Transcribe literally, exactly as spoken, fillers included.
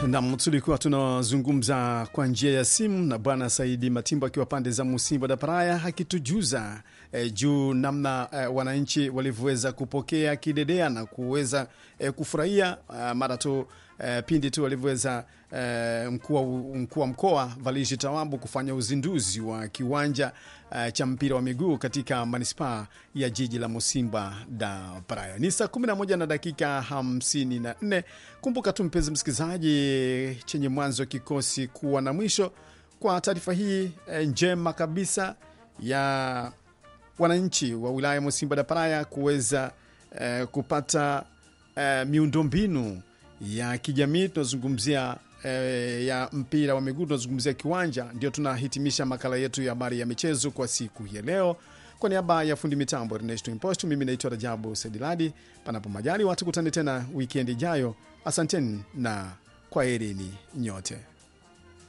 Na tulikuwa tunazungumza kwa njia ya simu na Bwana Saidi Matimbo akiwa pande za Musimba da Praia akitujuza eh, juu namna eh, wananchi walivyoweza kupokea kidedea na kuweza eh, kufurahia eh, mara tu eh, pindi tu walivyoweza eh, mkuu wa mkoa Valishi Tawambu kufanya uzinduzi wa kiwanja eh, cha mpira wa miguu katika manispaa ya jiji la Musimba da Praia. Ni saa kumi na moja na dakika hamsini na nne. Kumbuka tu mpenzi msikilizaji, chenye mwanzo kikosi kuwa na mwisho. Kwa taarifa hii e, njema kabisa ya wananchi wa wilaya Musimba da Praia kuweza e, kupata e, miundombinu ya kijamii, tunazungumzia e, ya mpira wa miguu, tunazungumzia kiwanja. Ndio tunahitimisha makala yetu ya habari ya michezo kwa siku ya leo. Kwa niaba ya fundi mitambo Ernesto Imposto, mimi naitwa Rajabu Sediladi. Panapo majali watu kutane tena weekend ijayo. Asanteni na kwaherini nyote.